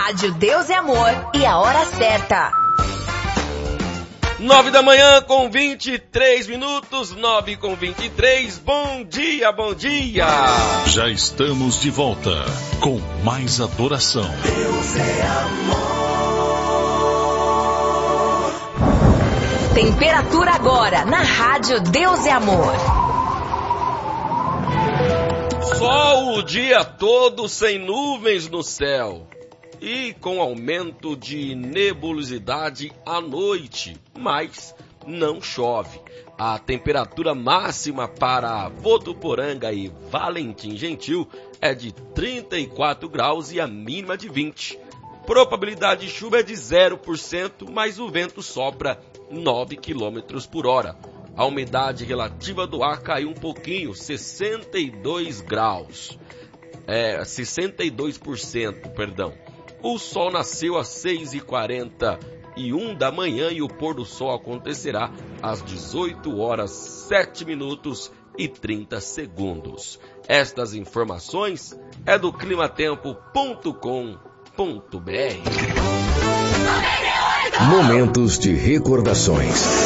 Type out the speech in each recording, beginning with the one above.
Rádio Deus é Amor e a hora certa. 9 da manhã com 23 minutos, 9:23, bom dia, bom dia! Já estamos de volta com mais adoração. Deus é amor. Temperatura agora na Rádio Deus é Amor. Sol o dia todo sem nuvens no céu. E com aumento de nebulosidade à noite, mas não chove. A temperatura máxima para Votuporanga e Valentim Gentil é de 34 graus e a mínima de 20. Probabilidade de chuva é de 0%, mas o vento sopra 9 km por hora. A umidade relativa do ar caiu um pouquinho, 62%, perdão. O sol nasceu às 6h41 da manhã e o pôr do sol acontecerá às 18h07:30. Estas informações é do climatempo.com.br. Momentos de recordações.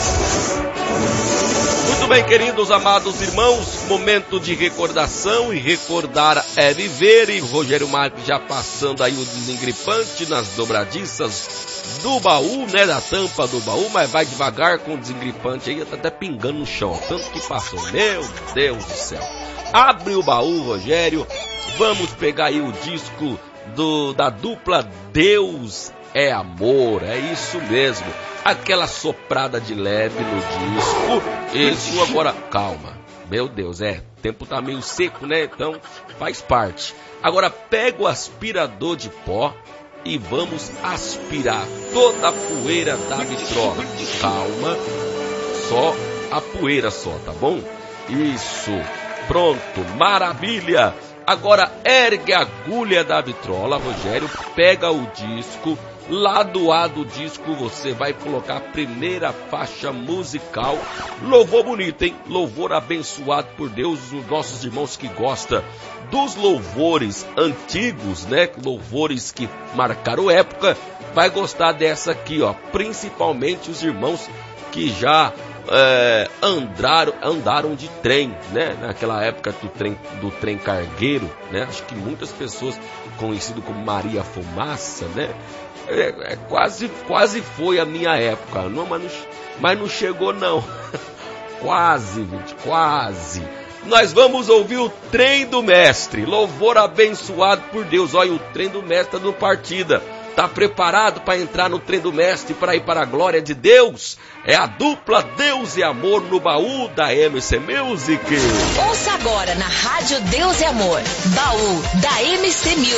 Muito bem, queridos, amados irmãos, momento de recordação, e recordar é viver, e Rogério Marques já passando aí o desengripante nas dobradiças do baú, né, da tampa do baú, mas vai devagar com o desengripante aí, tá até pingando no chão, tanto que passou, meu Deus do céu. Abre o baú, Rogério, vamos pegar aí o disco da dupla Deus é Amor, é isso mesmo. Aquela soprada de leve no disco. Isso agora, calma. Meu Deus, o tempo tá meio seco, né? Então faz parte. Agora pega o aspirador de pó e vamos aspirar toda a poeira da vitrola. Calma, só a poeira só, tá bom? Isso, pronto, maravilha. Agora ergue a agulha da vitrola, Rogério, pega o disco. Lado A do disco você vai colocar a primeira faixa musical. Louvor bonito, hein? Louvor abençoado por Deus. Os nossos irmãos que gostam dos louvores antigos, né? Louvores que marcaram época, vai gostar dessa aqui, ó. Principalmente os irmãos que já andaram de trem, né? Naquela época do trem cargueiro, né? Acho que muitas pessoas conhecido como Maria Fumaça, né? Quase foi a minha época, não, mas não chegou não. Quase, gente, quase. Nós vamos ouvir o Trem do Mestre, louvor abençoado por Deus. Olha, o Trem do Mestre no partida. Tá preparado para entrar no Trem do Mestre para ir para a glória de Deus? É a dupla Deus e Amor no baú da MC Music. Ouça agora na Rádio Deus e Amor, baú da MC Music.